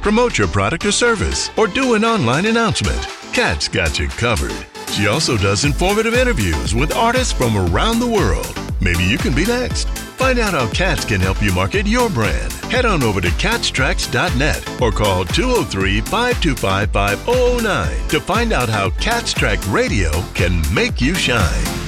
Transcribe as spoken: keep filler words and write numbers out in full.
promote your product or service, or do an online announcement. Kat's got you covered. She also does informative interviews with artists from around the world. Maybe you can be next. Find out how Kat's can help you market your brand. Head on over to cats tracks dot net or call two oh three, five two five, five oh oh nine to find out how Cats Track Radio can make you shine.